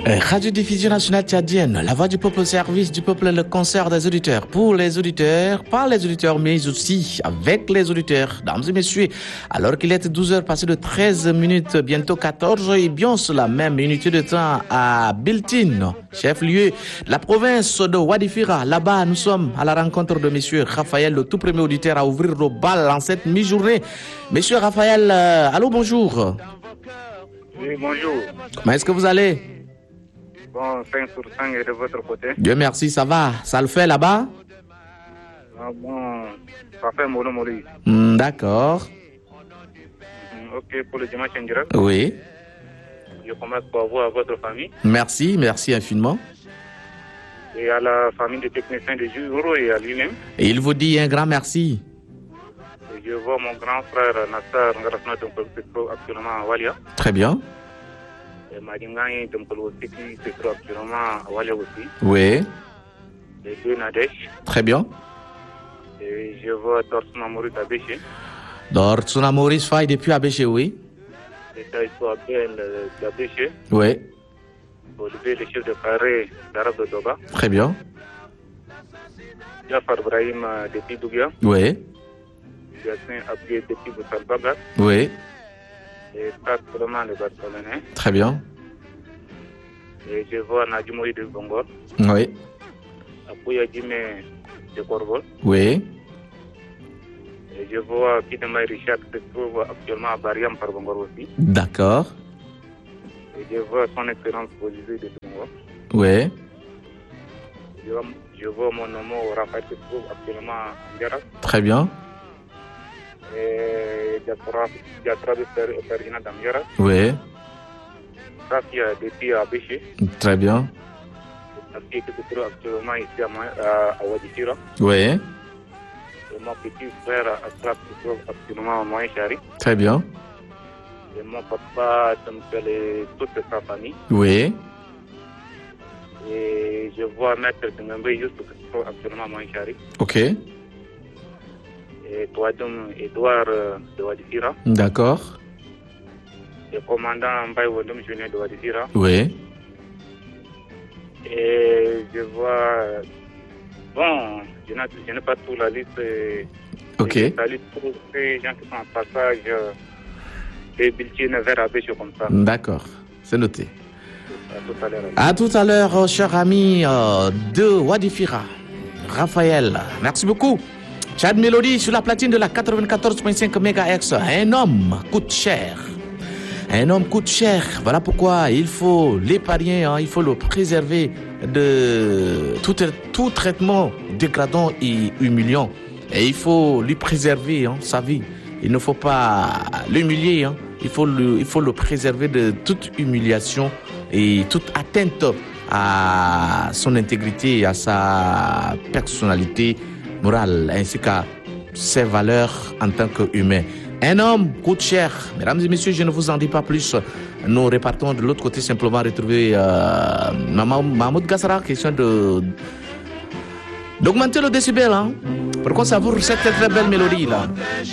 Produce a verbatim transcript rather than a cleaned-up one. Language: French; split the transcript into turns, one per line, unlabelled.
Radio-diffusion nationale tchadienne, la voix du peuple au service du peuple, le concert des auditeurs, pour les auditeurs, par les auditeurs, mais aussi avec les auditeurs. Dames et messieurs, alors qu'il est douze heures passées de treize minutes, bientôt quatorze, et bien cela même unité de temps à Biltine, chef-lieu de la province de Wadifira. Là-bas, nous sommes à la rencontre de monsieur Raphaël, le tout premier auditeur à ouvrir le bal en cette mi-journée. Monsieur Raphaël, euh, allô, bonjour.
Oui, bonjour.
Comment est-ce que vous allez?
Bon, cinq sur cinq est de votre côté.
Dieu merci, ça va. Ça le fait là-bas?
Ah bon, ça fait mollo mollo.
Hmm, d'accord.
Mm, ok, pour le dimanche en direct.
Oui.
Je commence par vous, à votre famille.
Merci, merci infiniment.
Et à la famille des techniciens de Juro et à lui-même.
Et il vous dit un grand merci.
Et je vois mon grand frère Nassar Ngarasna Dumpel actuellement à Walia.
Très bien.
Et Madingani Dumpel aussi qui se trouve actuellement à Walia aussi.
Oui.
Et deux Nadesh.
Très bien.
Et je vois Dorsuna Maurice Abéché.
Dorsuna Maurice Faye depuis Abéché, oui.
Et Taïso Abel d'Abéché.
Oui.
Olivier, le chef de carré d'Arabe de Doba.
Très bien.
Jafar Ibrahim depuis Dougia.
Oui.
Yassin Abdié depuis Boussal Bagat.
Oui.
Et Kat Solomon de Barcelone.
Très bien.
Et je vois Nadjimoui de Bongor.
Oui.
Apouya Djimé de Corvol.
Oui.
Et je vois Kidemay Richard qui se trouve actuellement à Bariam par Bongor aussi.
D'accord.
Et je vois son excellence Bolivie de Bongor.
Oui.
Je vois, je vois mon nom Raphaël qui se trouve actuellement à Ndiara.
Très bien.
Et Diaspora de Ferina d'Amdiara.
Oui.
Rafia depuis Abéché.
Très bien.
Rafia qui se trouve actuellement ici à, à Wadifira.
Oui.
Et mon petit frère Asraf qui se trouve actuellement à Moïchari.
Très bien.
Et mon papa, donc, toute sa famille.
Oui.
Et je vois Maître Tengambe juste qui se trouve actuellement à Moïchari.
Ok.
Et Touadoum Edouard de Wadifira.
D'accord.
Le commandant Mbaye Wodom Junior de Wadifira.
Oui.
Et je vois... Bon, je n'ai, je n'ai pas tout la liste.
Ok.
Je salue tous ces gens qui sont en passage des bulletins vers Abéché comme ça.
D'accord. C'est noté.
À tout à l'heure.
À tout à l'heure, cher ami euh, de Wadifira, Raphaël. Merci beaucoup. Tchad Mélodie sur la platine de la quatre-vingt-quatorze virgule cinq mégahertz. Un homme coûte cher. Un homme coûte cher. Voilà pourquoi il faut l'épargner, hein, il faut le préserver de tout, tout traitement dégradant et humiliant. Et il faut lui préserver hein, sa vie. Il ne faut pas l'humilier. Hein. Il faut le, il faut le préserver de toute humiliation et toute atteinte à son intégrité, à sa personnalité morale, ainsi qu'à ses valeurs en tant qu'humain. Un homme coûte cher. Mesdames et messieurs, je ne vous en dis pas plus. Nous répartons de l'autre côté simplement retrouver euh, Mahmoud Gassara, question de d'augmenter le décibel, hein, pour qu'on savoure cette très belle mélodie là.